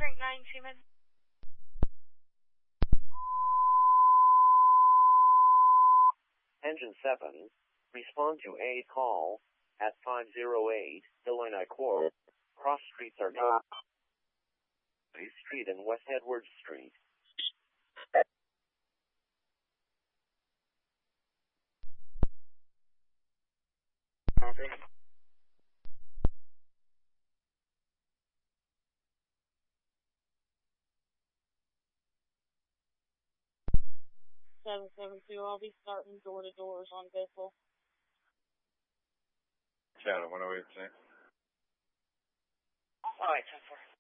Frank 9 Seaman. Engine 7, respond to a call at 508 Illinois Court. Cross streets are not Street and West Edwards Street. Copy. I'll be starting door to doors on Bissell. Channel 108, 10-4.